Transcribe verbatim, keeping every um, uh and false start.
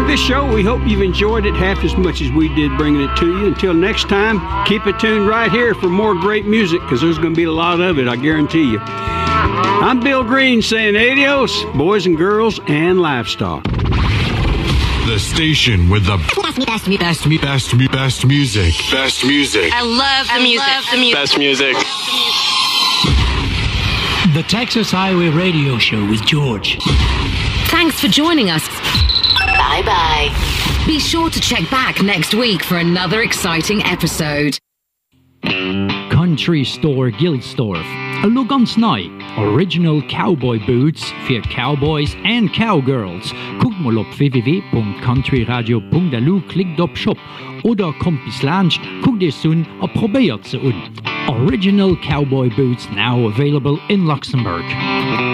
for this show. We hope you've enjoyed it half as much as we did bringing it to you. Until next time, keep it tuned right here for more great music, because there's going to be a lot of it, I guarantee you. I'm Bill Green saying adios, boys and girls and livestock. The station with the best, best, best, best, best, best music. Best music. I love the I music. Love the music. Best music. The Texas Highway Radio Show with George. Thanks for joining us. Bye-bye. Be sure to check back next week for another exciting episode. Country Store Gilsdorf. A Lugans Night. Original cowboy boots for cowboys and cowgirls. Guckt mal op w w w punkt country radio punkt l u, klickt op Shop oder kommt bis Lunch, guckt es un und probiert sie un. Original cowboy boots now available in Luxembourg.